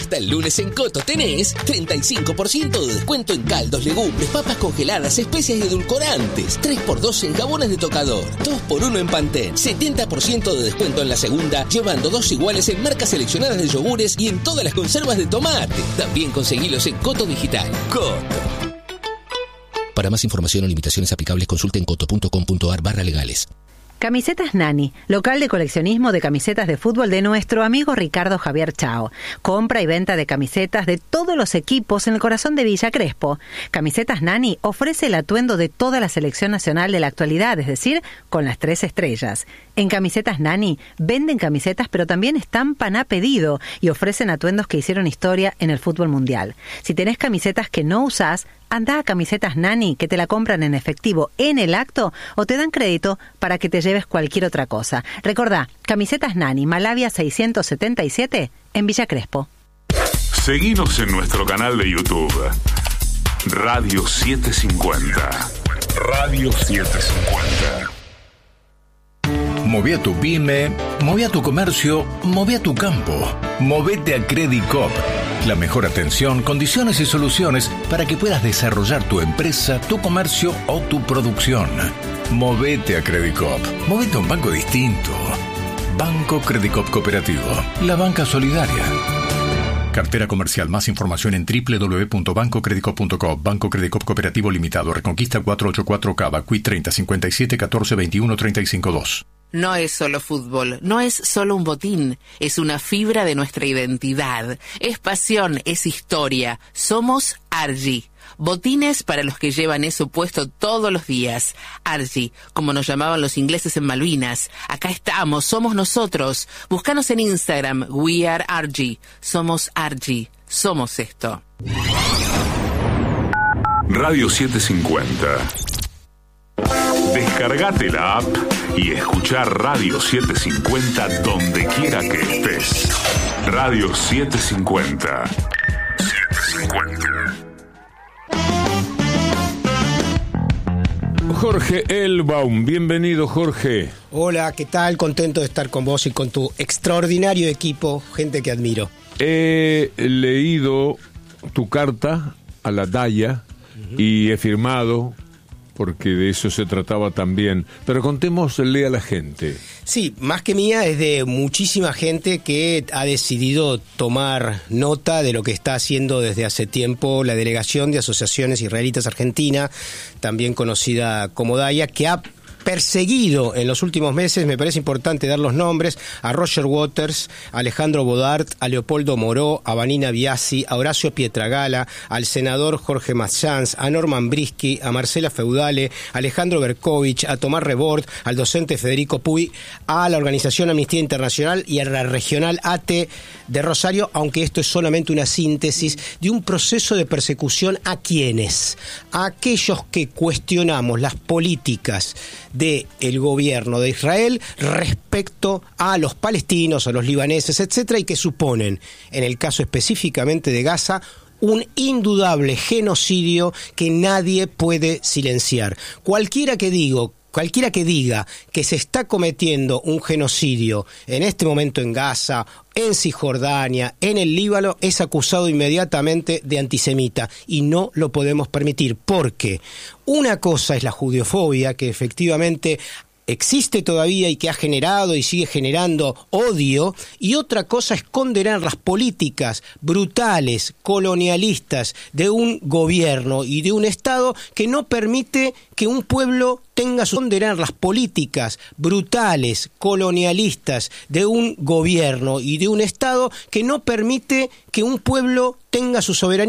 Hasta el lunes en Coto tenés 35% de descuento en caldos, legumbres, papas congeladas, especias y edulcorantes. 3x2 en jabones de tocador. 2x1 en Pantene. 70% de descuento en la segunda, llevando 2 iguales en marcas seleccionadas de yogures y en todas las conservas de tomate. También conseguilos en Coto Digital. Coto. Para más información o limitaciones aplicables, consulte en coto.com.ar/legales. Camisetas Nani, local de coleccionismo de camisetas de fútbol de nuestro amigo Ricardo Javier Chao. Compra y venta de camisetas de todos los equipos en el corazón de Villa Crespo. Camisetas Nani ofrece el atuendo de toda la selección nacional de la actualidad, es decir, con las 3 estrellas. En Camisetas Nani venden camisetas, pero también estampan a pedido y ofrecen atuendos que hicieron historia en el fútbol mundial. Si tenés camisetas que no usás, anda a Camisetas Nani, que te la compran en efectivo en el acto o te dan crédito para que te lleves cualquier otra cosa. Recordá, Camisetas Nani, Malavia 677, en Villa Crespo. Seguinos en nuestro canal de YouTube, Radio 750. Radio 750. Moví a tu pyme, moví a tu comercio, moví a tu campo. Movete a Credicop. La mejor atención, condiciones y soluciones para que puedas desarrollar tu empresa, tu comercio o tu producción. Movete a Credicop. Movete a un banco distinto. Banco Credicop Cooperativo. La banca solidaria. Cartera comercial. Más información en www.bancocredicop.com. Banco Credicop Cooperativo Limitado. Reconquista 484 Cava. Qui 30 57 14 21 352. No es solo fútbol, no es solo un botín, es una fibra de nuestra identidad, es pasión, es historia. Somos Argy. Botines para los que llevan eso puesto todos los días. Argy, como nos llamaban los ingleses en Malvinas. Acá estamos, somos nosotros. Búscanos en Instagram, We Are Argy. Somos Argy, somos esto. Radio 750. Descargate la app y escuchá Radio 750 donde quiera que estés. Radio 750. 750. Jorge Elbaum, bienvenido Jorge. Hola, ¿qué tal? Contento de estar con vos y con tu extraordinario equipo, gente que admiro. He leído tu carta a la DAIA y he firmado, porque de eso se trataba también. Pero contémosle a la gente. Sí, más que mía, es de muchísima gente que ha decidido tomar nota de lo que está haciendo desde hace tiempo la Delegación de Asociaciones Israelitas Argentina, también conocida como DAIA, que ha perseguido en los últimos meses, me parece importante dar los nombres, a Roger Waters, a Alejandro Bodart, a Leopoldo Moró, a Vanina Biasi, a Horacio Pietragala, al senador Jorge Machanz, a Norman Brisky, a Marcela Feudale, a Alejandro Berkovich, a Tomás Rebord, al docente Federico Puy, a la organización Amnistía Internacional y a la regional ATE de Rosario, aunque esto es solamente una síntesis de un proceso de persecución a quienes, a aquellos que cuestionamos las políticas del gobierno de Israel respecto a los palestinos, a los libaneses, etcétera, y que suponen, en el caso específicamente de Gaza, un indudable genocidio que nadie puede silenciar. Cualquiera que diga que se está cometiendo un genocidio en este momento en Gaza, en Cisjordania, en el Líbano, es acusado inmediatamente de antisemita y no lo podemos permitir, porque una cosa es la judeofobia, que efectivamente existe todavía y que ha generado y sigue generando odio, y otra cosa es condenar las políticas brutales, colonialistas de un gobierno y de un Estado que no permite que un pueblo tenga su... condenar las políticas brutales, colonialistas de un gobierno y de un Estado que no permite que un pueblo tenga su soberanía